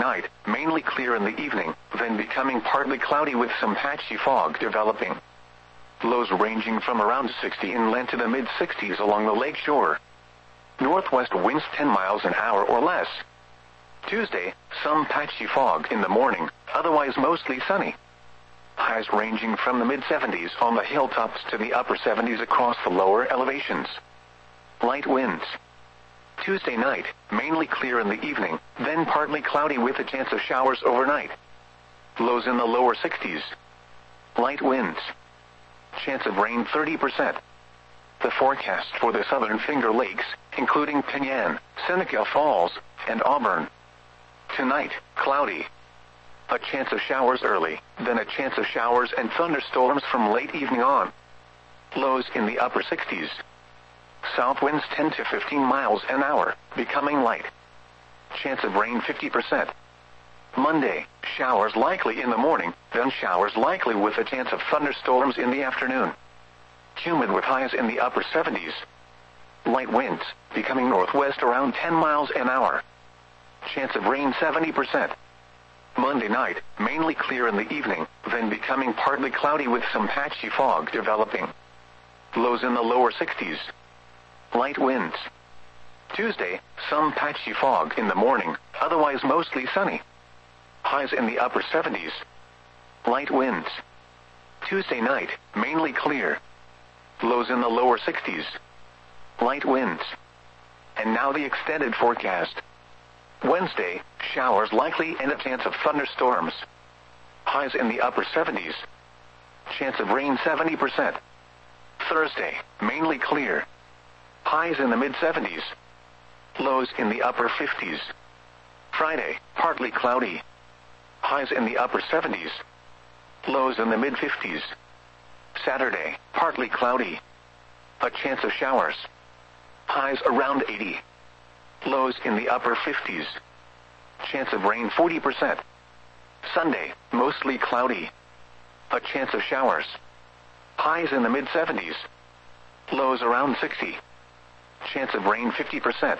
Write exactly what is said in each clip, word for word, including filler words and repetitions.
night, mainly clear in the evening, then becoming partly cloudy with some patchy fog developing. Lows ranging from around sixty inland to the mid sixties along the lake shore. Northwest winds ten miles an hour or less. Tuesday, some patchy fog in the morning, otherwise mostly sunny. Highs ranging from the mid seventies on the hilltops to the upper seventies across the lower elevations. Light winds. Tuesday night, mainly clear in the evening, then partly cloudy with a chance of showers overnight. Lows in the lower sixties. Light winds. Chance of rain thirty percent. The forecast for the southern Finger Lakes, including Penyan, Seneca Falls, and Auburn. Tonight, cloudy. A chance of showers early, then a chance of showers and thunderstorms from late evening on. Lows in the upper sixties. South winds ten to fifteen miles an hour, becoming light. Chance of rain fifty percent. Monday, showers likely in the morning, then showers likely with a chance of thunderstorms in the afternoon. Humid with highs in the upper seventies. Light winds, becoming northwest around ten miles an hour. Chance of rain seventy percent. Monday night, mainly clear in the evening, then becoming partly cloudy with some patchy fog developing. Lows in the lower sixties. Light winds. Tuesday, some patchy fog in the morning, otherwise mostly sunny. Highs in the upper seventies. Light winds. Tuesday night, mainly clear. Lows in the lower sixties. Light winds. And now the extended forecast. Wednesday, showers likely and a chance of thunderstorms. Highs in the upper seventies. Chance of rain seventy percent. Thursday, mainly clear. Highs in the mid seventies. Lows in the upper fifties. Friday, partly cloudy. Highs in the upper seventies. Lows in the mid fifties. Saturday, partly cloudy. A chance of showers. Highs around eighty. Lows in the upper fifties. Chance of rain forty percent. Sunday, mostly cloudy. A chance of showers. Highs in the mid seventies. Lows around sixty. Chance of rain fifty percent.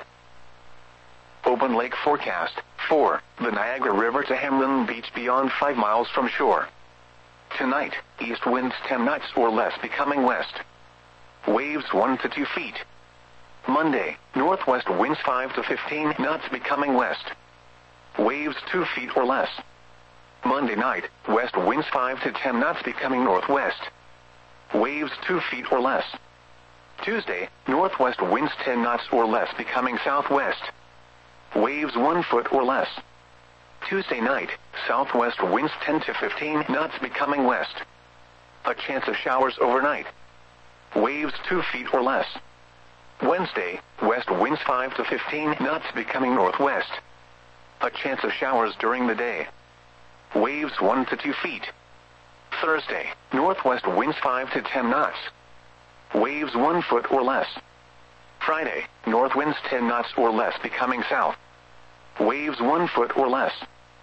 Open lake forecast. four. The Niagara River to Hamlin Beach beyond five miles from shore. Tonight, east winds ten knots or less becoming west. Waves one to two feet. Monday, northwest winds five to fifteen knots becoming west. Waves two feet or less. Monday night, west winds five to ten knots becoming northwest. Waves two feet or less. Tuesday, northwest winds ten knots or less becoming southwest. Waves one foot or less. Tuesday night, southwest winds ten to fifteen knots becoming west. A chance of showers overnight. Waves two feet or less. Wednesday, west winds five to fifteen knots becoming northwest. A chance of showers during the day. Waves one to two feet. Thursday, northwest winds five to ten knots. Waves one foot or less. Friday, north winds ten knots or less becoming south. Waves one foot or less.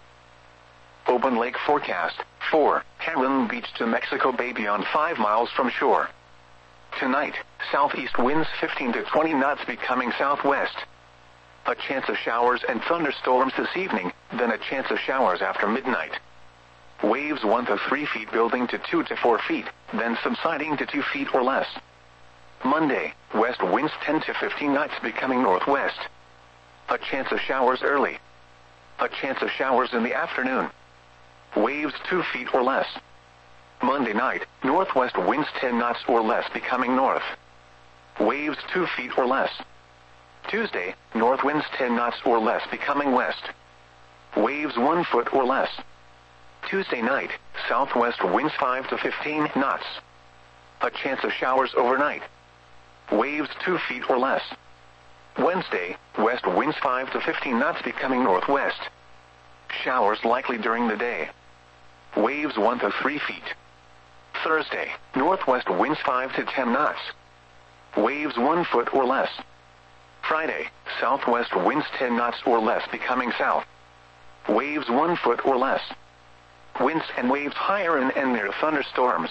Open lake forecast. four. Hamlin Beach to Mexico Bay beyond five miles from shore. Tonight, southeast winds fifteen to twenty knots becoming southwest. A chance of showers and thunderstorms this evening, then a chance of showers after midnight. Waves one to three feet building to two to four feet, then subsiding to two feet or less. Monday, west winds ten to fifteen knots becoming northwest. A chance of showers early. A chance of showers in the afternoon. Waves two feet or less. Monday night, northwest winds ten knots or less becoming north. Waves two feet or less. Tuesday, north winds ten knots or less becoming west. Waves one foot or less. Tuesday night, southwest winds five to fifteen knots. A chance of showers overnight. Waves two feet or less. Wednesday, west winds five to fifteen knots becoming northwest. Showers likely during the day. Waves one to three feet. Thursday, northwest winds five to ten knots. Waves one foot or less. Friday, southwest winds ten knots or less becoming south. Waves one foot or less. Winds and waves higher in and near thunderstorms.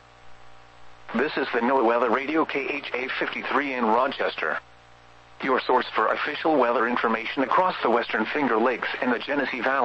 This is the NOAA Weather Radio K H A fifty-three in Rochester. Your source for official weather information across the Western Finger Lakes and the Genesee Valley.